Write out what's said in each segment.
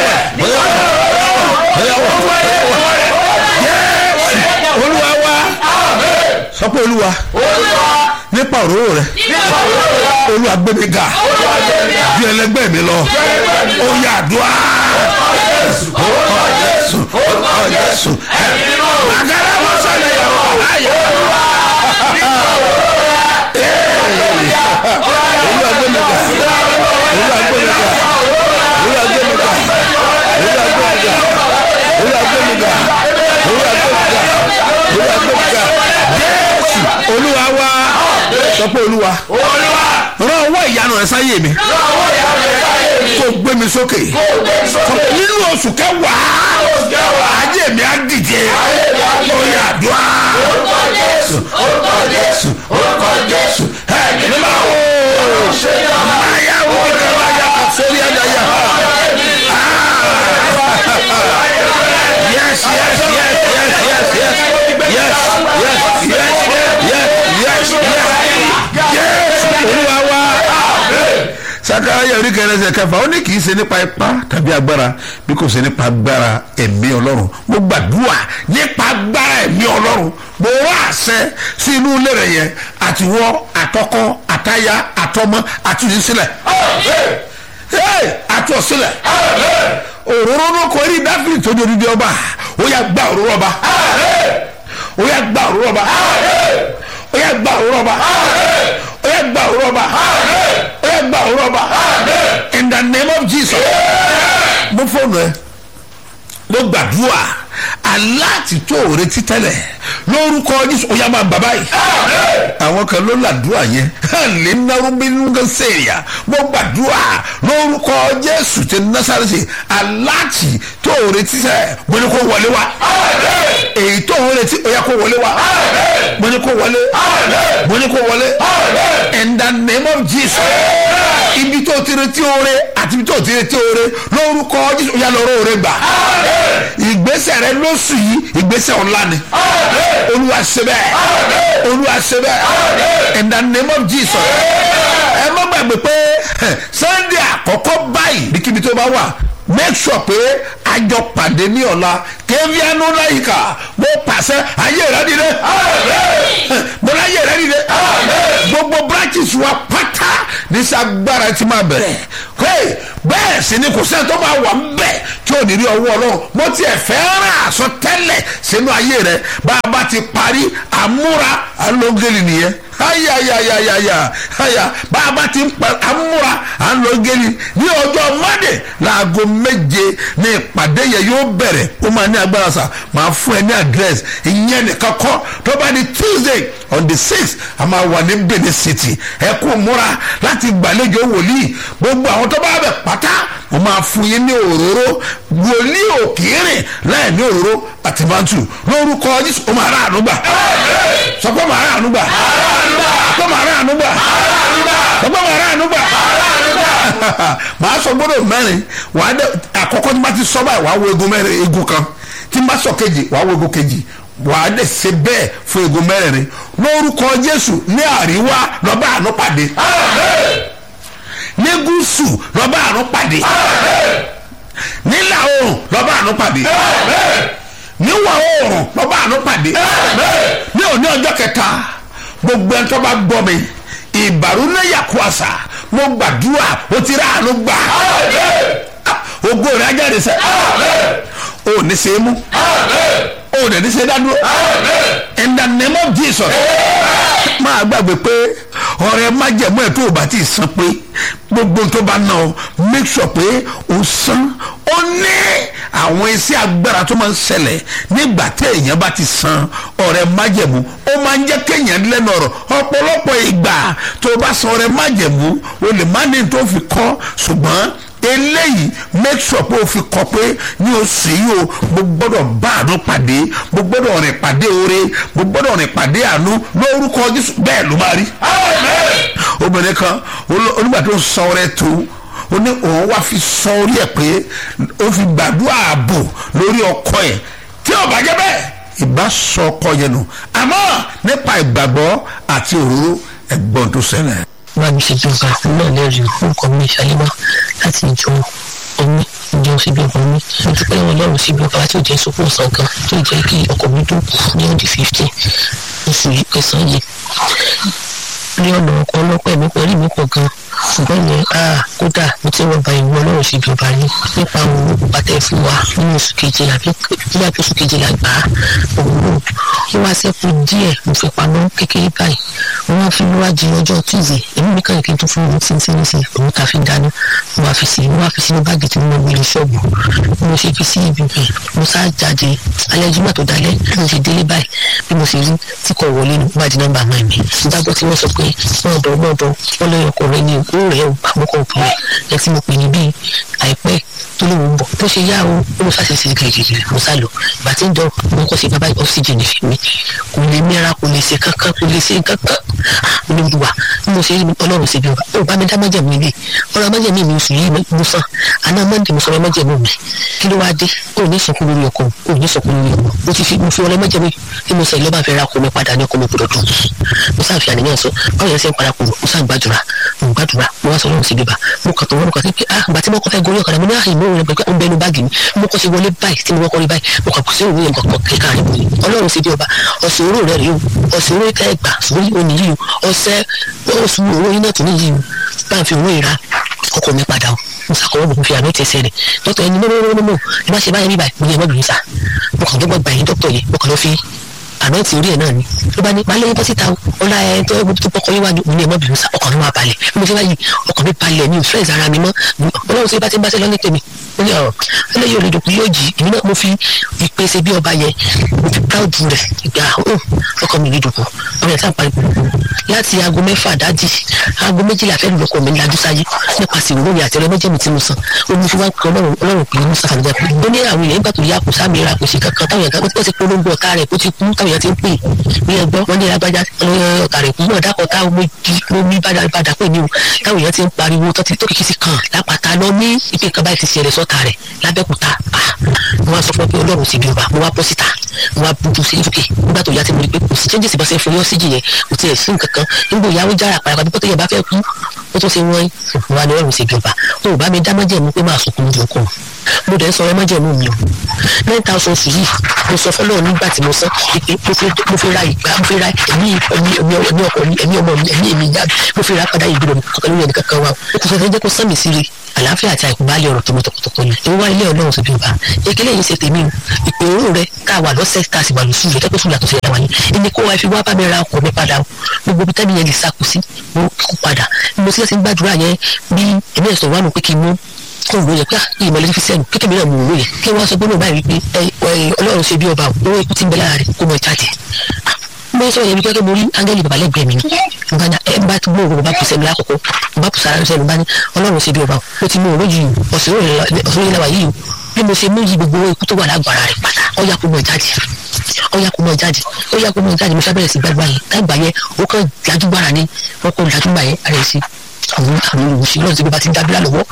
olúwa wa sọ pé olúwa nípa òróró rẹ olúwa gbé mi ga bí ẹlẹgbẹ́ mi lọ ó yá àdúrà orúkọ Jésù àgàrà wọn sọlẹ yàrá ayé olúwa gbé mi ga olúwa gbé mi ga olúwa gbé mi ga olúwa gbé mi ga olúwa gbé mi ga olúwa gbé mi ga olúwa gbé mi ga Jésù olúwa wa sọ pé olúwa rán ọwọ́ ìyanu rẹ sáyé mi kó gbé mi sókè nínú oṣù kẹwàá ajé mi á dìde lórí àdúrà orúkọ Jésù ẹ̀mí ni máa wò máyà wò máyà sórí àdáyà yes olúwa wa Sakaraya orí kẹrẹsẹ kẹfà ó ní kì í ṣe nípa ipá tàbí agbára bí kò ṣe nípa agbára ẹ̀mí Ọlọ́run mo gbàdúrà nípa agbára ẹ̀mí Ọlọ́run mo wá àṣẹ sí inú ilé rẹ yẹn àtiwọ́ àtọkọ àtaya àtọmọ àtúnyísílẹ̀ àtúọ̀sílẹ̀ òróró ló kọ eré Dáfídì tó di odidi ọba ó yá gba òróró ọba ó yá gba òróró ọba ó yá gba òróró ọba ó yá gba òróró ọba ó yá gba òróró ọba in the name of Jesus mo fóònù ẹ mo gbàdúrà aláàtì tó o retí tẹ́lẹ̀ lórúkọ Jésù ó yá máa bàbá yìí àwọn kan ló làdúrà yẹn lè náwó bínú kan sèyà mo gbàdúrà lórúkọ Jésù ti Násárẹ́tì aláàtì tó o retí tẹ́lẹ̀ mo ní kó wọlé wá èyí tó ń retí ó yá kó wọlé wá mo ní kó wọlé mo ní kó wọlé in the name of Jesus. Ibi tó ti retí oore àti ibi tó ti retí oore lórúkọ Jésù ó yá lọ́rọ̀ oore gbà. Ìgbésẹ̀ rẹ lóṣù yìí ìgbésẹ̀ ọ̀la ni. Olúwa ṣe bẹ́ẹ̀ Olúwa ṣe bẹ́ẹ̀ in the name of Jesus. Ẹ má gbàgbé pé Sunday àkọ́kọ́ báyìí níbi tó bá wà make sure pé àjọ pàdé ní ọ̀la kévíánú láyìíká mo pàṣẹ ayé rẹ dìde mo láyé rẹ dìde gbogbo branches wa pátá nísàgbára tí máa bẹ̀rẹ̀ bẹ́ẹ̀ sì ni kò sẹ́ni tó máa wà ń bẹ̀ tí ò ní rí ọwọ́ Ọlọ́run mo tiẹ̀ fẹ́ràn àsọtẹ́lẹ̀ sínú ayé rẹ bá a bá ti parí àmúra alógeli nìyẹn aya bá a bá ti àmúra alógeli ní ọjọ́ Monday láago 7 ní ìpàdé yẹn yóò bẹ̀rẹ̀ ó máa ní agbára sà máa fún ẹ ní address ìyẹn nìkan kọ́ tó bá di Tuesday on the 6th a máa wà ní Benin City ẹ kú múra láti gbàlejò wòlíì gbogbo àwọn tó bá bẹ̀ pátá mo máa fún yín ní òróró wòlíì òkèèrè láì ní òróró àti mantu lórúkọ Jésù ó máa rà ànúgbà sọ pé máa rà ànúgbà sọ pé máa rà ànúgbà sọ pé máa rà ànúgbà màá sọ gbọ́dọ̀ mẹ́rin wàá dẹ àkọ́kọ́ tí bá ti sọ báyìí wàá wo egun mẹ́rin egun kan tí bá sọ kejì wàá wo egun kejì wàá dẹ ṣe bẹ́ẹ̀ fún egun mẹ́rin lórúkọ Jésù ní àríwá lọ́ba àánú pàdé ní gúúsù lọ́ba àánú pàdé nílà oòrùn lọ́ba àánú pàdé níwọ̀ oòrùn lọ́ba àánú pàdé ní òní ọjọ́ kẹta gbogbo ẹni tó bá gbọ́ mi ìbàrúnẹ́yà kú àṣà mo gbàdúrà o ti rà àánú gbà ògo rẹ̀ ajáde sẹ́ o ní ṣe é mú o ní ṣe é dádúró in the name of Jesus. Máa gbàgbé pé ọ̀rẹ́ májẹ̀mú ẹ̀ tó o bá ti san pé gbogbo tó bá ná o make sure pé o san ó ní àwọn iṣẹ́ agbára tó máa ń ṣẹlẹ̀ nígbà tí èèyàn bá ti san ọ̀rẹ́ májẹ̀mú ó máa ń jẹ́ kéèyàn lẹ́nu ọ̀rọ̀ ọ̀pọ̀lọpọ̀ ìgbà tó o bá san ọ̀rẹ́ májẹ̀mú o lè má ní tó fi kọ́ ṣùgbọ́n eléyìí make sure pé o fi kọ pé ní oṣù yìí o mo gbọ́dọ̀ bá àánú pàdé mo gbọ́dọ̀ rìn pàdé oore mo gbọ́dọ̀ rìn pàdé àánú lórúkọ Jésù bẹ́ẹ̀ ló máa rí. Obìnrin kan onígbà tó ń sọ ọrẹ tó ó ní òun wá fi sọ orí ẹ̀ pé ó fi gbàdúrà ààbò lórí ọkọ ẹ̀ tí ó bá jẹ́ bẹ́ẹ̀ ìbá sọ ọkọ yẹn nù àmọ́ nípa ìgbàgbọ́ àti òróró ẹ̀gbọ́n tó ṣẹlẹ̀. Wọ́n mi ṣe jọba náà lẹ́rìí orúkọ mi ṣàlímà láti ìjọ omi ìjọ síbi ọkọ mi mo dúpẹ́ lọ́wọ́ Ọlọ́run síbi ọkọ àti òjẹ́ ìsopọ̀ ọ̀sán kan tó jẹ́ kí ọkọ mi tó kù ní ọdún 15 oṣù kẹsàn-án yìí ní ọ̀nà ọkọ̀ ọlọ́pẹ́ mi pẹ̀lú mi pọ̀ gan ṣùgbọ́n yẹn kódà mo ti wọ́n ba ìwọ Ọlọ́run síbi ọba ní nípa òun pàtẹ́ fún wa nínú oṣù kejìlá bí oṣù kejìlá gbà á òun ó wá sẹ́kù díẹ̀ mo fi pamọ́ kékeré báyìí wọ́n fi níwájú ọjọ́ Tuesday èmi mi kàn kí n tó fún mi tí ní sí òun ta fi dáná mo wá fi sínú báàgì tí mo gbé lọ ṣọ́ọ̀bù mo ṣe fi sí ibi bẹ́ẹ̀ mo sá jáde alẹ́ jùmọ̀ tó dalẹ́ mo ṣe délé báyìí bí mo ṣe rí tí kò wọlé ní wájú nọ́mbà máa mi dábọ̀ tí wọ́n sọ pé wọ́n lọ́yọ̀ ọkùnrin ní ìkó rẹ̀ àmọ́kọ̀ òpin rẹ̀ tí mo pè ní bíi àìpẹ́ tó lè wọ́n bọ̀ bó ṣe yá o ó lọ sáṣẹ́ sí gírígírí mo sá lọ ìgbà tí ń jọ mo kọ́ sí bàbá oxygen fi mi kò lè mẹ́ra kò lè ṣe kankan olóògbà mo ṣe rí Ọlọ́run ṣe bí ọba ó bá mi dá májẹ̀mú ilé ọ̀rọ̀ májẹ̀mú mi oṣù yìí mo sàn àná Monday mo sọ májẹ̀mú mi kí ló wá dé ó ní sọkún lórí ọkọ ó ní sọkún lórí ọkọ mo fi ọ̀rọ̀ májẹ̀mú tí mo sọ ìlọ́ba fẹ́ ra ọkọ mi padà ní ọkọ mi gbọdọ̀ dùn mo sáà fi àníyàn sọ báwo yẹn ṣe ń parapọ̀ mo sáà gbàdúrà mo wá sọ Ọlọ́run sí bíbá mo kàn tó wọ́n kàn sí pé àgbà tí mo kọ́ fẹ́ gorí ọ̀kadà mo ní ìmọ̀ òun rẹ̀ pé ó ń bẹnu báàgì mi mo kọ́ sí wọlé báyìí tí mo kọ́ rí báyìí mo kàn kó sí òun yẹn kọ̀ọ̀kan kíkà rẹ̀ bò ní Ọlọ́run sí bí ọba ọ̀sẹ̀ oró rẹ̀ rí o ọ̀sẹ̀ oró ìka ẹgbà sórí òní yìí o ọ̀sẹ̀ oṣù oró iná tó ní yìí o bá ń fi owó ìra ọkọ̀ mi padà o mo sàkọwọ́ mo fi àmì tẹ̀sẹ̀ rẹ̀ dọ́tọ̀ ẹni mọ́mọ́mọ́mọ́ ẹ má ṣe báyìí bíbáyìí mo ní ẹmọ́ bìrì sá mo kàn dọ́gbọ́n gbà yín dọ́tọ̀ yẹn mo kàn lọ fi àmì tí orí ẹ̀ náà ni ló bá ní máa lẹ́yìn bọ́síta o ọlá ẹ̀ tó pọkàn yín wá ní mo ní ẹmọ́ bìrì sá ọkàn mi wá balẹ̀ bí mo ṣe báyìí ọkàn mi balẹ̀ ní ìfẹ́ ìsara mi mọ́ Ọlọ́run ṣe bá ti ń bá ṣe lọ́ní tèmi ó ní ọ̀rọ̀ ẹlẹ́yìn olódò kù yóò jì èmi náà mo fi ìpèsè bí ọba yẹn mo fi dáòdù rẹ̀ ìgbà ọkọ mi nídùúkọ ọ̀rẹ́ tá à ń parí gbogbo láti aago 6 dájì aago 12 fẹ́ẹ́ lọ́kọ mi lajú sáyé nípasẹ̀ òwúrò mi àti ẹ̀rọ mẹ́jẹ̀mí tí mo san omi fi wá ń kọ ọlọ́run pè é ní sàfàlùjá pé ó ní àwọn èèyàn nígbà tó yá kò sáàmì ra kò sí kankan táwọn èèyàn kan ti polongo ọ̀tá rẹ̀ kó ti kú táwọn èèyàn ti ń pè ní ẹgbọ́ wọn ní agbájá ọ̀tá rẹ̀ kú náà dákọ̀ táwọn omi bàdà pè ní o táwọn èèyàn ti ń pariwo tó kìkì sí kan lápáta lọ ní ìpè kan báyìí ti ṣẹlẹ̀ sọ́ta rẹ̀ lábẹ́kúta mo wá sọ fún ọ pé ọlọ́run sì bí ọba mo wá bọ́ síta mo wá bójú sí ìfúkè nígbà tó yá tí mo rí pé kò sí changes bá ṣe fún yọ síjì yẹn kò tiẹ̀ sí nǹkan kan nígbà ìyàwó jára pàrọ̀ bí pọ́tẹ́yẹ bá fẹ́ kú ó tó ṣe wọ́n wá ní ọlọ́run sì bí ọba tó o bá mi dá májẹ̀mú pé máa sunkún lójú ọkọ̀ mo dẹ̀ ń sọ májẹ̀mú mi o 9,000 oṣù yìí mo sọ fọlọ́run nígbà tí mo san ìpè mo fi ra ìgbà mo fi ra ẹ̀mí ọkọ mi ẹ̀mí ọmọ mi ẹ̀mí èmi jáde mo fi ra padà ìgbìmọ̀ mi kankan lórí ẹnì kankan wa o kò fẹ́ jẹ́ kó sán mi sí rí àlàáfíà àti àìkúbálẹ̀ ọ̀rọ̀ tó mọ tọkọtọkọ ni ìwọ ilé ọlọ́run sì bí ọba ekele yìí ṣe tèmi o ìpè òórùn rẹ ká wà lọ́sẹ̀ ká sì wà lóṣù rẹ kẹ́kọ̀ọ́ fúlà tó ṣe wà ní ẹni kó wa fi wá bá mi ra ọkọ̀ mi padà o gbogbo ibi tẹ́mi yẹn lè sàkó sí mo kó padà mo sì ń gbàdúrà yẹn bí èmi ẹ̀sọ̀ wà nù pé kí n mú òwò yẹ pé ìmọ̀lẹ́ fi sẹ́nu kékeré náà mú òwò yẹ kí wọ́n sọ gbọ́dọ̀ báyìí wípé ọlọ́run ṣe bí ọba owó ikú ti ń bẹ lára rẹ̀ kó mọ jáde mo sọ yẹn wípé mo rí áńgẹ́lì bàbá lẹ́gbẹ̀ẹ́ mi nígbà náà ẹ bá gbọ́ òwò bá pèsè mi lákòókò bá pèsè ara sẹ́nu bá ní ọlọ́run ṣe bí ọba ó ti mú òwò yìí ọ̀sẹ̀ òyìnbó làwà yìí o bí mo ṣe mú yìí gbogbo owó ikú tó wà lágbára rẹ̀ pátá ọ̀yà kó mọ jáde mo sábẹ̀rẹ̀ sí gbàgbà yẹn lágbà yẹn ó kàn dájúgbàrà ni wọ́n kọ́ dájúgbà yẹn ara ẹ̀ sí àwọn olùwòsí lọ́run tí mo bá ti ń dábìlà lọ́wọ́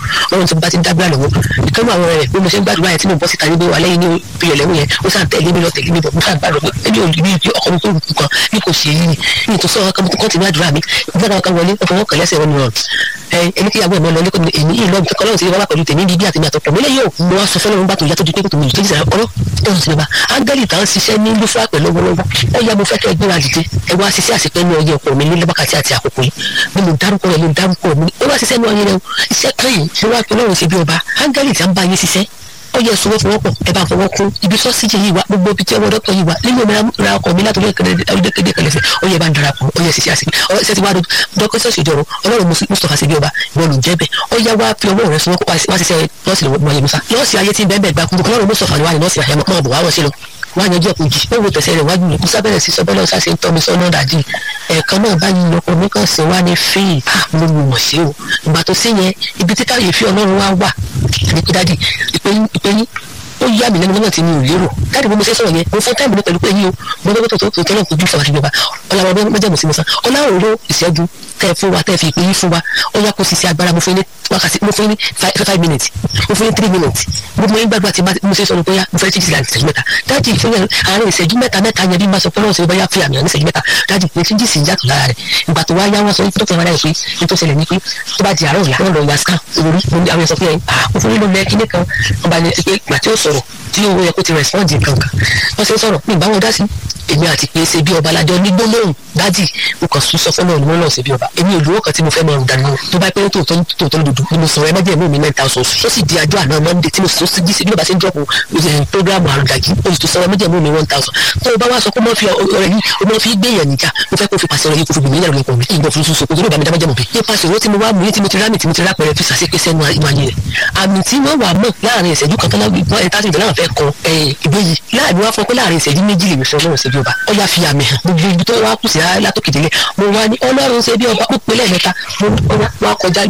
ìkànnì àwọn rẹ̀ bí mo ṣe ń gbàdúrà yẹn tí mo bọ́ síta níbi wà lẹ́yìn ní ìpìlẹ̀ lẹ́wọ̀ yẹn ó sàn tẹ̀lé mi lọ tẹ̀lé mi bọ̀ mo sàn gbàdúrà pé ẹni òní bí ọkọ̀ mi tó rùkú kan bí kò ṣe yìí ní ìtòsọ́ ọkọ̀ mi tó kọ́ ti gbàdúrà mi gbàdúrà kan wọlé ọkọ̀ wọn kàn lẹ́sẹ̀ wọn ni wọn ẹni kíyàwó ẹ̀ mọ́ lọ lẹ́kọ̀ọ́ èmi yìí lọ́ọ̀bù kọ́kọ́ lọ́run ti wá pẹ̀lú tèmi bíbí àtèmi àtọ̀pọ̀ mi lẹ́yìn òkú mo wá sọ fẹ́lẹ́ wọn bá tó yá tó di pé kò tó mi ìkéjì sàrà ọ̀rọ̀ ọ̀run ti bá áńgẹ́lì tá à ń ṣiṣẹ́ ní lúfà pẹ̀lú lọ́wọ́lọ́wọ́ ẹ yá mo fẹ́ kẹ́ gbéra dìde ẹ wá ṣiṣẹ́ àṣepẹ́ ní ọyẹ ọkọ̀ mi ní lọ́bàkàtì àti àkókò yìí bí mo dárúkọ rẹ̀ mo dárúkọ mi ó wá ṣiṣẹ́ ní ọyẹ rẹ̀ iṣẹ́ kan yìí mo wá pé Ọlọ́run ṣe bí ọba áńgẹ́lì tí a ń bá yín ṣiṣẹ́ ó yẹ sọwọ́sowọ́pọ̀ ẹ bá fọwọ́ kún ibi sọ́síjì yìí wá gbogbo ibi tí ọwọ́ dọ́kítọ̀ yìí wá nínú omi ra ọkọ̀ mi látọ̀lẹ́ kéde kẹlẹ́sẹ̀ ó yẹ bá ń darapọ̀ ó yẹ ṣiṣẹ́ àṣìbí ó ṣe ti wá dọ́kítọ̀ ṣèjọrọ̀ Ọlọ́run Mustapha ṣe bí ọba ìwọ ló ń jẹ́ bẹ́ẹ̀ ó yẹ wá fi ọwọ́ rẹ sọwọ́pọ̀ wá ṣiṣẹ́ nọ́ọ̀sì lọ́wọ́ yẹ Musa nọ́ọ̀sì ayé tí ń bẹ́ẹ̀ bẹ́ẹ̀ gbà kúrò Ọlọ́run Mustapha ni wà ní nọ́ọ̀sì àyẹ̀mọ́ mọ́ bọ̀ wá wọ́n ṣe lọ wá yanjú ọkọ̀ òjì ó wo tẹ̀sẹ̀ rẹ̀ wájú rẹ̀ Musa bẹ̀rẹ̀ sí sọ́bọ́lọ́ ṣáṣe ń tọ́ mi sọ́nà dàdí ẹ̀ẹ̀kan náà báyìí lọ́kọ̀ mi kàn sí wá ní fíì mo lù wọ̀ sí o ìgbà tó sí yẹn ibi tí káyọ̀ fi Ọlọ́run wá wà ní pé dádì ìpè yín ó yá mi lẹ́nu mọ́nà tí mi ò lérò dáàdì bó mo ṣe sọ̀rọ̀ yẹn mo fún táìmù ní pẹ̀lú pé yín o mo lọ́wọ́ tó tọ́lọ̀ kojú fún àdìjọba ọlọ́wọ́ mẹ́jẹ̀ mo sì mọ̀ sán ọlọ́run ìṣẹ́jú tẹ́ fún wa tẹ́ fi ìpè yín fún wa ó yá kó sì ṣe agbára mo fún yín ní wákàtí mo fún yín ní 5 minutes mo fún yín 3 minutes gbogbo yín gbàdúrà tí mo ṣe sọ̀rọ̀ bóyá mo fẹ́ tí ìṣẹ́jú ìṣẹ́jú mẹ́ta dáàdì fún yẹn àárín ìṣẹ́jú mẹ́ta yẹn bí máa sọ pé ọlọ́run ṣe bóyá fi àmì hàn ní ìṣẹ́jú mẹ́ta dáàdì pé tí jìsì ń yàtọ̀ lára rẹ̀ ìgbà tó wá yá wọn sọ pé dókítà wáyà pé ní tó ṣẹlẹ̀ ní pé tó bá di àárọ̀ ìyá wọn lọ ya scan orí àwọn ẹ̀sọ́ pé mo fún yín lọ mẹ́kíní kan wọn bá ní pé ìgbà tí ó sọ̀rọ̀ tí owó yẹ kó ti rẹ̀spọ́ǹdì kankan wọ́n ṣe sọ̀rọ̀ ní ìbáwọn dá sí èmi àti pé ṣe bí ọba alájọ ní gbólóhùn dádì mo kàn sún sọ fọlọ́run mo lọ́ọ̀ ṣe bí ọba èmi ò lówó kan tí mo fẹ́ máa rù dànù tó bá pẹ́ tòótọ́ lòdù ni mo sọ̀rọ̀ ẹ mẹ́jẹ̀ mi 9,000 ó sì di àjọ àná Monday tí mo sì jí sí bí ọba ṣe ń dọ́pọ̀ programu àrùndàjì ó sì tó sọ̀rọ̀ mẹ́jẹ̀ mi 1,000 tó o bá wá sọ pé mo fi ọ̀rẹ́ yìí o máa fi gbé yẹn níjà mo fẹ́ kó fi pàṣẹ ọ̀rẹ́ yìí kó fi gbìyànjú ẹ̀rọ ìpọ̀nmi ìgbọ̀n fún sọ̀kò tó ló bá mi dá mẹ́jẹ̀ mọ̀ bí. nípa ṣòro tí mo wá mú yín tí mo ti rámì tí mo ti rápẹ̀rẹ̀ fi ṣàṣepé sẹ́nu ìwáyé rẹ̀ àmì tí wọ́n wà mọ̀ láàrin ìṣẹ́jú kan tán láwọn fẹ́ kọ ìbéyìí láàrin wá fọ pé láàrin ìṣẹ́jú méjì lè sọ Ọlọ́run ṣe bí ọba ó yá fi àmì hàn gbogbo ibi tó wá kù sí látòkèdélé mo wá ní Ọlọ́run ṣe bí ọba ó pè lẹ́ẹ̀mẹ́ta mo wá kọjá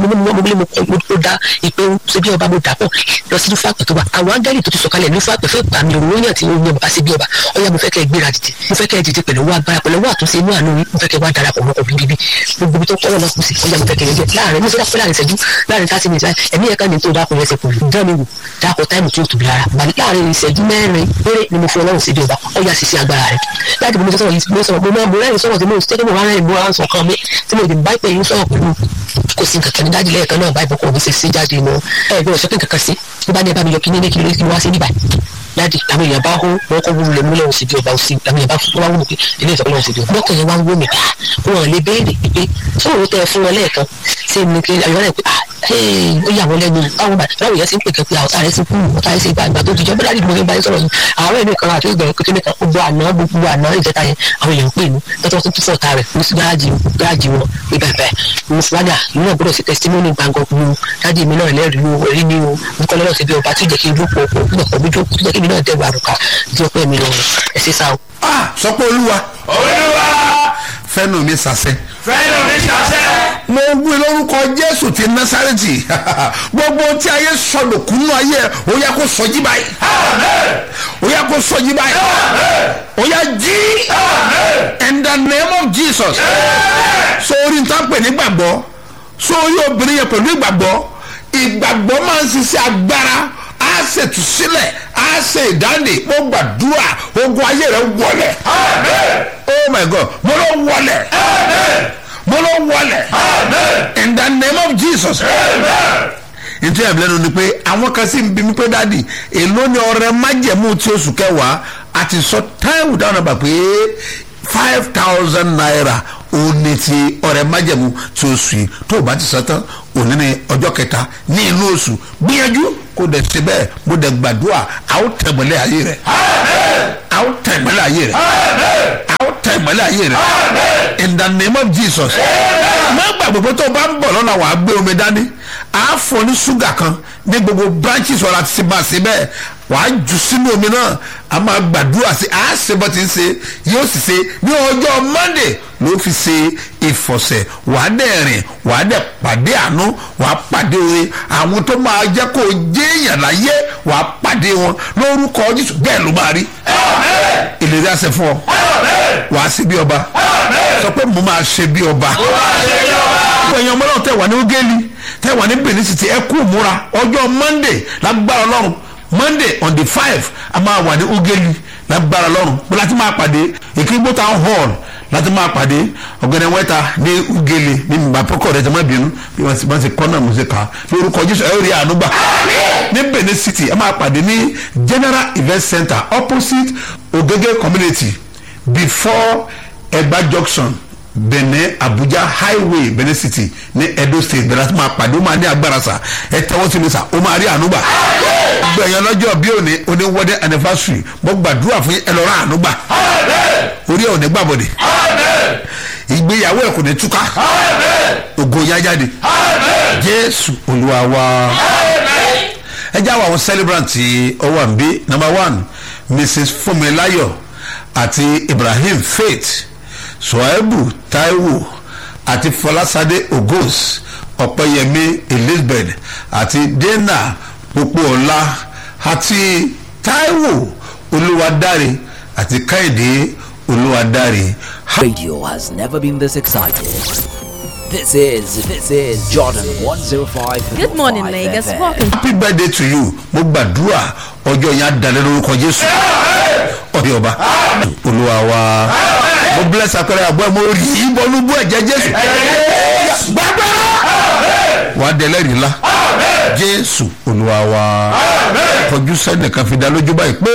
mo dá ìpè ṣe bí ọba mo dà pọ̀ lọ sí lúfàpẹ̀ tó wà àwọn áńgẹ́lì tó ti sọ̀kalẹ̀ lúfàpẹ̀ fẹ́ àmì òróró yàn tí ó yan bàbá ṣe bí ọba ó yá mo fẹ́ kẹ́ gbéra dìde mo fẹ́ kẹ́ dìde pẹ̀lú owó agbára pẹ̀lú owó àtúnṣe inú àánú mo fẹ́ kẹ́ wá darapọ̀ mọ́ ọkùnrin bíbí gbogbo ibi tó kọ́ lọ́nà kù sí ó yá mo fẹ́ kẹ́ yẹn láàrin mo fẹ́ dákọ̀ láàrin ìṣẹ́jú láàrin 30 minutes ẹ̀mí ẹ̀ka ni tó dákọ̀ yẹn ṣe pẹ̀lú dán mi wò dákọ̀ táìmù tí ó tóbi rárá láàrin ìṣẹ́jú 4 péré ni mo fún Ọlọ́run ṣe bí ọba ó yá ṣiṣẹ́ agbára rẹ̀ láti bí mo sọ̀rọ̀ yìí mo sọ̀rọ̀ mo rẹ́rìn sọ̀rọ̀ tí mo tẹ́tẹ́ mo wá rẹ́rìn mo wá ń sọ kan mi tí mo lè bá ìpè yín sọ̀rọ̀ pẹ̀lú kò sí nǹkan kan ní dájú lẹ́ẹ̀kan náà báyìí bọ́kọ̀ mi ṣe sí jáde mọ́ ẹ gbọ́dọ̀ sọ pé nǹkan kan sí tó bá ní ẹ bá mi yọ kí ní kí ló wá sí níbàyí láti àwọn èèyàn bá hó wọn kọ́ wúlò lẹ́mú lẹ́wọ̀n sí bí ọba òsì àwọn èèyàn bá fún wọn wúlò pé ilé ìfẹ́ lọ́wọ́ sí bí ọba lọ́kàn yẹn wá ń wó mi wọn lè béèrè pé sọ̀rọ̀ tẹ fún wọn lẹ́ẹ̀kan ṣé ní kí ayọ̀ rẹ̀ pé ó yà wọ́n lẹ́nu báwo yẹn ti ń pè kẹ́ pé ọ̀tá rẹ̀ ti kú ọ̀tá rẹ̀ ti gbà tó ti jọ bọ́dá ìdìbò yẹn bá yẹn sọ̀rọ̀ yìí àwọn èèyàn kan àti ìgbà kékeré nìkan gbogbo àná ìjẹta yẹn àwọn èèyàn pè ní lọ́tọ́ tó tún fọ́ ọ̀tá rẹ̀ ní sí gáàjì wọn pé bẹ́ẹ̀ mo fi wádà nínú ọ̀gbọ́dọ̀ sí testimony gbàngàn lu dáàdi mi náà lẹ́rìí o èrí ni o nǹkan lọ́dọ̀ sí bí ọba tó jẹ́ kí n lóko ọkọ̀ nígbà kan bí tó jẹ́ kí mi náà dẹ́gbà àrùkà tí ọpẹ́ mi lọ ẹ̀sìn ṣe sá o. sọ pé olúwa olúwa fẹ́nu mi sàṣẹ. fẹ́nu mi ṣàṣẹ. mo wí lórúkọ jésù ti násárẹ́tì gbogbo tí ayé sọdọ̀ kúnú ayé ó yá kó sọjí báyìí ó yá kó sọjí báyìí ó yá jí in the name of Jesus. sórí nǹkan pè ní gbàgbọ́ sórí obìnrin yẹn pẹ̀lú ìgbàgbọ́ máa ń ṣiṣẹ́ agbára á ṣètù sílẹ̀ á ṣe ìdáǹdè mo gbàdúrà ogun ayé rẹ wọlẹ̀ oh my God mo lọ wọlẹ̀ mo lọ wọlẹ̀ in the name of Jesus. nítorí àbílẹ̀ ló ní pé àwọn kan sì ń bí mi pé dáàdì èló ni ọrẹ májẹ̀mú tí oṣù kẹwàá àti sọ táìwù dáhùn náà bà pé 5,000 naira òní ti ọrẹ májẹ̀mú tí oṣù yìí tó o bá ti sọ tán òní ní ọjọ́ kẹta ní inú oṣù gbìyànjú kó dẹ̀ ṣe bẹ́ẹ̀ mo dẹ̀ gbàdúrà àwọn tẹ̀mọ́lẹ̀ ayé rẹ̀ àwọn tẹ̀mọ́lẹ̀ ayé rẹ̀ àwọn tẹ̀mọ́lẹ̀ ayé rẹ̀ in the name of Jesus. má gbàgbọ́ pé tó o bá ń bọ̀ lọ́nà wàá gbé omi dání àá fọ ní ṣúgà kan ní gbogbo branches ọ̀la ti máa ṣe bẹ́ẹ̀ wàá jù sínú omi náà a máa gbàdúrà sí àá ṣe bọ́ ti ń ṣe yóò sì ṣe ní ọjọ́ Monday ló fi ṣe ìfọ̀sẹ̀ wàá dẹ̀ rìn wàá dẹ̀ pàdé àánú wàá pàdé oore àwọn tó máa jẹ́ kó o jẹ́ èèyàn láyé wàá pàdé wọn lórúkọ Jésù bẹ́ẹ̀ ló máa rí ìlérí àṣẹ fún ọ wàá ṣe bí ọba sọ pé mo máa ṣe bí ọba ẹ̀yin ọmọ náà tẹ̀ wá ní ogeli tẹ̀ wá ní Benin City ẹ kú múra ọjọ́ Monday lágbára Ọlọ́run Monday on the 5 a máa wà ní ogeli lágbára Ọlọ́run pé láti máa pàdé Ìkirìgbó Town Hall láti máa pàdé ọ̀gbẹ́ni wẹ́ta ní ogeli ní bàbá pọ́kọ̀ rẹ̀ tẹ́ má bínú bí wọ́n ti kọ́ náà mo ṣe kà á lórúkọ Jésù ẹ̀ rí àánú gbà ní Benin City a máa pàdé ní General Event Center opposite Ogege Community before Egba Junction Benin Abuja Highway Benin City ní Edo State bẹ̀rẹ̀ láti máa pàdé ó máa ní agbára sa ẹ tẹ́wọ́ sí mi sà ó máa rí àánú gbà gbẹ̀yàn lọ́jọ́ bí òní wedding anniversary mo gbàdúrà fún ẹ lọ́rọ̀ àánú gbà orí ẹ̀ ò ní gbàbọ̀dẹ̀ ìgbéyàwó ẹ̀ kò ní túká ògo yá jáde Jésù Olúwa wa ẹ jáwọ́ àwọn celebrant tí ó wà níbí number 1 Mrs. Funmilayo àti Ibrahim Faith Soebu Taiwo àti Fọláṣadé Ogos Ọ̀pẹ́yẹmí Elizabeth àti Dena Popoola àti Taiwo Olúwadáre àti Káyọ̀dé Olúwadáre. Radio has never been this excited. This is Jordan 105. Good morning, Lagos. Welcome. Happy birthday to you. Mo gbàdúrà ọjọ́ yẹn á dalẹ̀ lórúkọ Jésù. Ọ̀dẹ̀ ọba Olúwa wa. Mo bless akọrẹ àbọ̀ mo rí ìbọnúbú ẹ̀jẹ̀ Jésù. Gbàgbọ́. Wà á dẹ̀lẹ́ rí la. Jésù Olúwa wa. Kọjú sẹ́ni kan fi dá lójú báyìí pé.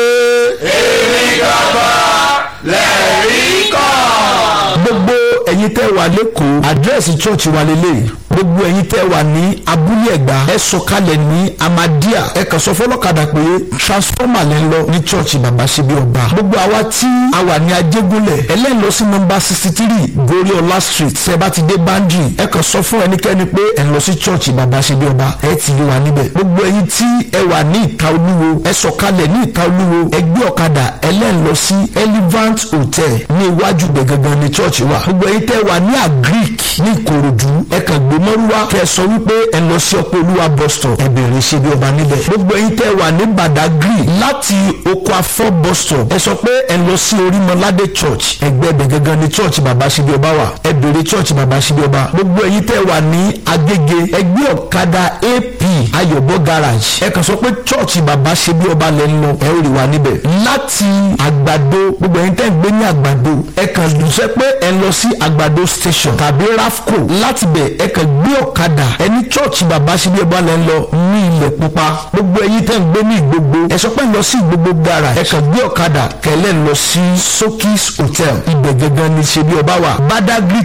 èmi gbàgbọ́ lẹ́rìí kan. Gbogbo ẹ̀yin tẹ́ wà lẹ́kọ̀ọ́ àdírẹ́sì church wa lélẹ̀ gbogbo ẹ̀yin tẹ́ wà ní abúlé ẹ̀gbá ẹ sọ̀kalẹ̀ ní Amadia ẹ kàn sọ fọlọ́kadà pé transformer lẹ́ ń lọ ní church bàbá ṣe bí ọba gbogbo àwa tí a wà ní Ajégúnlẹ̀ ẹlẹ́yìn lọ sí nọ́mbà 63 Goriola Street ṣe bá ti dé boundary ẹ kàn sọ fún ẹnikẹ́ni pé ẹ lọ sí church bàbá ṣe bí ọba ẹ ti rí wa níbẹ̀ gbogbo ẹ̀yin tí ẹ wà ní Ìta Olúwo ẹ sọ̀kalẹ̀ ní Ìta Olúwo ẹ gbé ọ̀kadà ẹlẹ́yìn lọ sí Elevant Hotel ní iwájú ibẹ̀ gangan ní church wa gbogbo ẹ̀yin tẹ́ wà ní Agric ní Ìkòròdú ẹ kàn gbé mọ́rúwá kẹ́ sọ wípé ẹ lọ sí Ọpẹ́ Olúwa bus stop ẹ bẹ̀rẹ̀ ṣe bí ọba níbẹ̀ gbogbo ẹ̀yin tẹ́ wà ní Badagry láti Oko Afọ bus stop ẹ sọ pé ẹ lọ sí Orímọládé church ẹgbẹ́ ibẹ̀ gangan ní church bàbá ṣe bí ọba wà ẹ bẹ̀rẹ̀ church bàbá ṣe bí ọba gbogbo ẹ̀yin tẹ́ wà ní Agége ẹgbẹ́ ọ̀kadà AP Ayọ̀bọ garage ẹ kàn sọ pé church bàbá ṣe bí ọba lẹ́ ń lọ ẹ ó rí wa níbẹ̀ láti Àgbàdo gbogbo ẹ̀yin tẹ́ ń gbé ní Àgbàdo ẹ kàn sọ pé ẹ lọ sí Àgbàdo station tàbí Rafco láti bẹ̀ ẹ kàn gbé ọ̀kadà ẹni church bàbá ṣe bí ọba lẹ́ ń lọ ní Ilẹ̀ Pupa gbogbo ẹ̀yin tẹ́ ń gbé ní Ìgbogbo ẹ sọ pé lọ sí Ìgbogbo garage ẹ kàn gbé ọ̀kadà kẹlẹ́ lọ sí Sokis hotel ibẹ̀ gangan ní ṣe bí ọba wà Badagry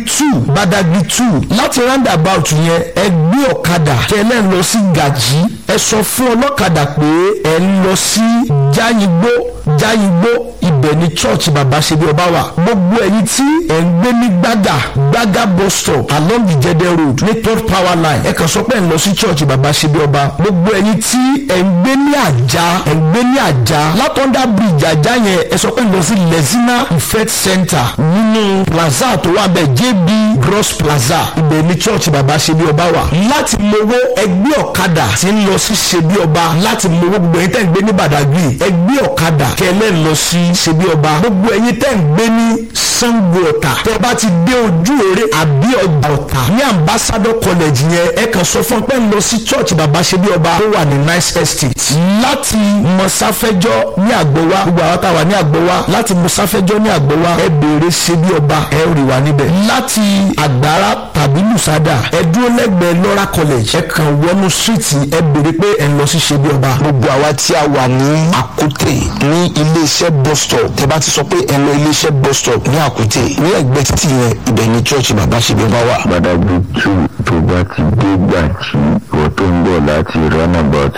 2 láti roundabout yẹn ẹ gbé ọ̀kadà kẹlẹ́ lọ sí Gàjí ẹ sọ fún ọlọ́kadà pé ẹ ń lọ sí Jáyìngbó ibẹ̀ ní church bàbá ṣe bí ọba wà. gbogbo ẹ̀yin tí ẹ̀ ń gbé ní gbága bus stop along the Jede road ní third power line ẹ kàn sọ pé ẹ̀ ń lọ sí church bàbá ṣe bí ọba. gbogbo ẹ̀yin tí ẹ̀ ń gbé ní àjà látọ̀ndà bridge àjà yẹn ẹ sọ pé ẹ̀ ń lọ sí Lezina Ifet Center nínú plaza tó wà bẹ́ẹ̀ JB Gross Plaza ibẹ̀ ní church bàbá ṣe bí ọba wà. láti mowó ẹgbẹ́ ọ̀kadà tí ń lọ sí ṣe bí ọba láti mowó gbogbo ẹ̀yin tẹ́ ń gbé ní Badagry ẹgbẹ́ ọ̀kadà kẹlẹ́ ń lọ sí ṣe bí ọba. gbogbo ẹ̀yin tẹ́ ń gbé ní Sango Ọ̀tà tẹ́ bá ti dé ojú eré àbí ọjà Ọ̀tà ní Ambassador College yẹn ẹ kàn sọ fún pé ń lọ sí church bàbá ṣe bí ọba tó wà ní Nice Estate. láti Mọ̀sáfẹ́jọ́ ní Àgbọ̀wá gbogbo àwọn táwa ní Àgbọ̀wá láti Mọ̀sáfẹ́jọ́ ní Àgbọ̀wá ẹ béèrè ṣe bí ọba ẹ rí wa níbẹ̀. láti Àgbàrá tàbí Lùsádà ẹ dúró lẹ́gbẹ̀ẹ́ Lọ́ra College ẹ kàn wọnú street ẹ béèrè pé ẹ ń lọ sí ṣe bí ọba. gbogbo àwa tí a wà ní Àkútè ní iléeṣẹ́ bus stop tẹ́ bá ti sọ pé ẹ lọ iléeṣẹ́ bus stop ní Àkútè ní ẹgbẹ́ títì yẹn ibẹ̀ ní church bàbá ṣe bí ọba wà. Badagry 2 tó bá ti dé gbàǹtí ìwọ tó ń bọ̀ láti runabout